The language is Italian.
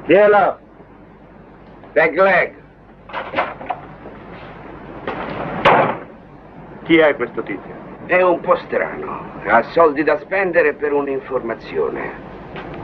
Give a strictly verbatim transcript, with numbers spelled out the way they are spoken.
Chi è là? Tag Leg. Chi è questo tizio? È un po' strano. Ha soldi da spendere per un'informazione.